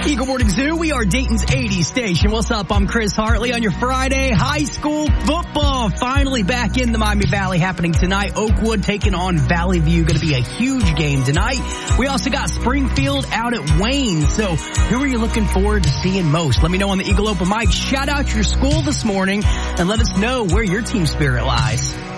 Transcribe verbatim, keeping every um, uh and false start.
Eagle Morning Zoo, we are Dayton's eighties station. What's up? I'm Chris Hartley on your Friday. High school football finally back in the Miami Valley happening tonight. Oakwood taking on Valley View. Going to be a huge game tonight. We also got Springfield out at Wayne. So who are you looking forward to seeing most? Let me know on the Eagle Open Mic. Shout out your school this morning and let us know where your team spirit lies.